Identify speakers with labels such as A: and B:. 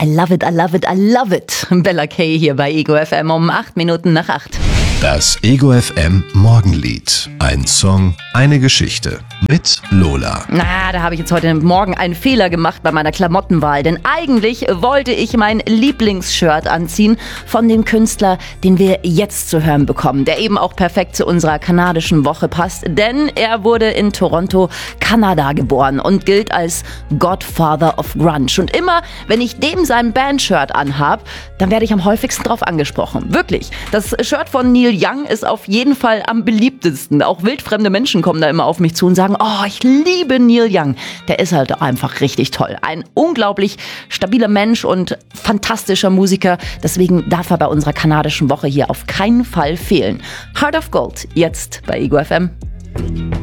A: I love it, I love it, I love it. Bella Kay hier bei Ego FM um 8 Minuten nach 8.
B: Das Ego FM Morgenlied. Ein Song, eine Geschichte mit Lola.
A: Da habe ich jetzt heute Morgen einen Fehler gemacht bei meiner Klamottenwahl. Denn eigentlich wollte ich mein Lieblingsshirt anziehen von dem Künstler, den wir jetzt zu hören bekommen. Der eben auch perfekt zu unserer kanadischen Woche passt. Denn er wurde in Toronto, Kanada geboren und gilt als Godfather of Grunge. Und immer, wenn ich dem sein Bandshirt anhab, dann werde ich am häufigsten drauf angesprochen. Wirklich. Das Shirt von Neil Young ist auf jeden Fall am beliebtesten. Auch wildfremde Menschen kommen da immer auf mich zu und sagen, oh, ich liebe Neil Young. Der ist halt einfach richtig toll. Ein unglaublich stabiler Mensch und fantastischer Musiker. Deswegen darf er bei unserer kanadischen Woche hier auf keinen Fall fehlen. Heart of Gold, jetzt bei Ego FM.